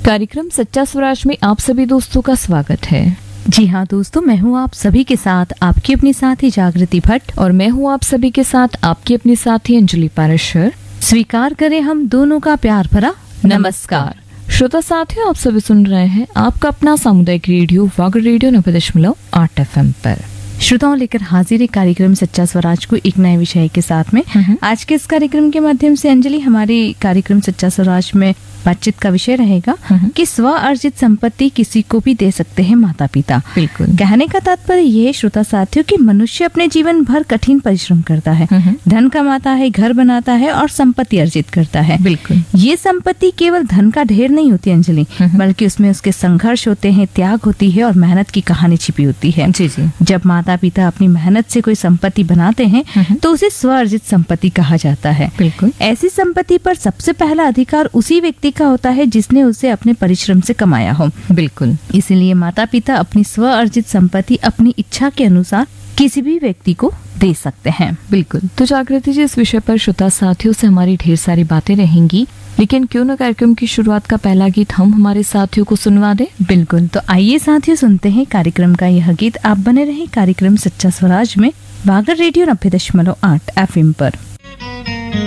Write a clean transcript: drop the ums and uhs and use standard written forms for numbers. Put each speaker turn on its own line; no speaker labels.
कार्यक्रम सच्चा स्वराज में आप सभी दोस्तों का स्वागत है।
जी हाँ दोस्तों, मैं हूँ आप सभी के साथ आपकी अपनी साथी जागृति भट्ट
और मैं हूँ आप सभी के साथ आपकी अपनी साथी अंजलि पारेशर।
स्वीकार करें हम दोनों का प्यार भरा
नमस्कार। श्रोता साथियों, आप सभी सुन रहे हैं आपका अपना सामुदायिक रेडियो वागर रेडियो 90.8 FM पर।
श्रोताओं, लेकर हाजिर है कार्यक्रम सच्चा स्वराज को एक नए विषय के साथ में। आज के इस कार्यक्रम के माध्यम से अंजलि, हमारे कार्यक्रम सच्चा स्वराज में बातचीत का विषय रहेगा कि स्व अर्जित संपत्ति किसी को भी दे सकते हैं माता पिता।
बिल्कुल।
कहने का तात्पर्य ये है श्रोता साथियों कि मनुष्य अपने जीवन भर कठिन परिश्रम करता है, धन कमाता है, घर बनाता है और संपत्ति अर्जित करता है।
बिल्कुल।
ये संपत्ति केवल धन का ढेर नहीं होती अंजलि, बल्कि उसमें उसके संघर्ष होते हैं, त्याग होती है और मेहनत की कहानी छिपी होती है।
जी जी।
जब माता पिता अपनी मेहनत से कोई संपत्ति बनाते हैं तो उसे स्व अर्जित संपत्ति कहा जाता है।
बिल्कुल।
ऐसी संपत्ति पर सबसे पहला अधिकार उसी व्यक्ति का होता है जिसने उसे अपने परिश्रम से कमाया हो।
बिल्कुल।
इसीलिए माता पिता अपनी स्व अर्जित संपत्ति अपनी इच्छा के अनुसार किसी भी व्यक्ति को दे सकते हैं।
बिल्कुल। तो जागृति जी, इस विषय पर श्रोता साथियों से हमारी ढेर सारी बातें रहेंगी, लेकिन क्यों न कार्यक्रम की शुरुआत का पहला गीत हम हमारे साथियों को सुनवा दें।
बिल्कुल। तो आइए साथियों, सुनते हैं कार्यक्रम का यह गीत। आप बने रहें कार्यक्रम सच्चा स्वराज में वागर रेडियो 90.8 FM पर।